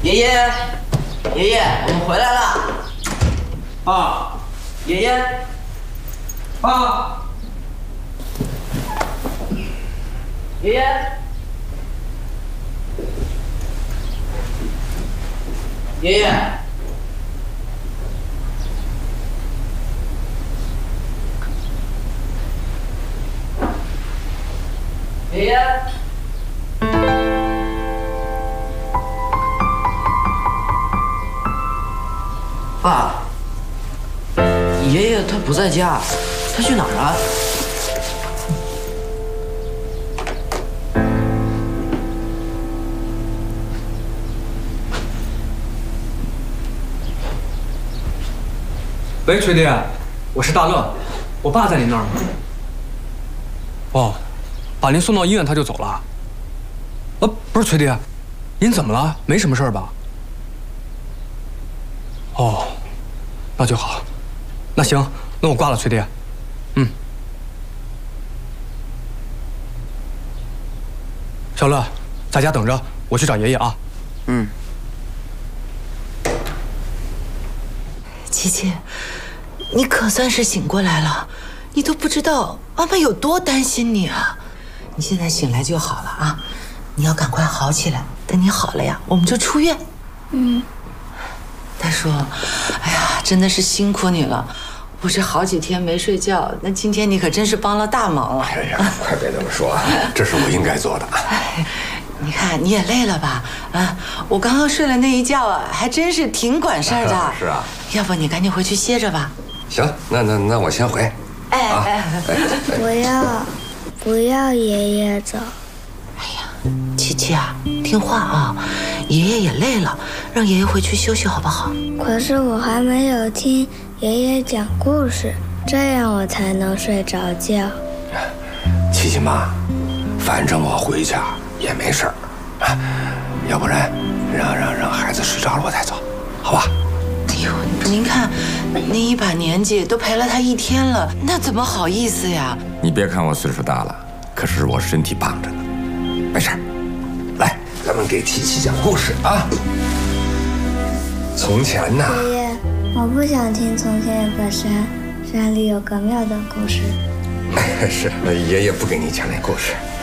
爷爷，爷爷，我们回来了。 爸， 爷爷， 爸， 爷爷，爷爷，爷爷。 爸，爷爷他不在家，他去哪儿了？ 喂，崔爹，我是大乐，我爸在您那儿吗？哦，把您送到医院他就走了。不是崔爹，您怎么了？没什么事儿吧？哦，那就好。那行，那我挂了，崔爹。嗯。小乐，在家等着，我去找爷爷啊。 嗯。 琪琪，你可算是醒过来了，你都不知道妈妈有多担心你啊！你现在醒来就好了啊，你要赶快好起来。等你好了呀，我们就出院。 嗯。 他说：“哎呀，真的是辛苦你了，我这好几天没睡觉，那今天你可真是帮了大忙了。” 哎呀，快别这么说，这是我应该做的。 你看你也累了吧？啊，我刚刚睡了那一觉啊，还真是挺管事儿的。 是啊， 要不你赶紧回去歇着吧。 行，那我先回。 不要爷爷走。 哎呀，琪琪啊，听话啊，爷爷也累了，让爷爷回去休息好不好？ 可是我还没有听爷爷讲故事，这样我才能睡着觉。 琪琪妈，反正我回家也没事儿，要不然让孩子睡着了我再走，好吧？ 哎呦，您看，您一把年纪都陪了他一天了，那怎么好意思呀？ 你别看我岁数大了，可是我身体棒着呢，没事儿。来，咱们给琪琪讲故事啊。从前呐， 爷爷，我不想听从前有个山，山里有个庙的故事。 是爷爷不给你讲那故事。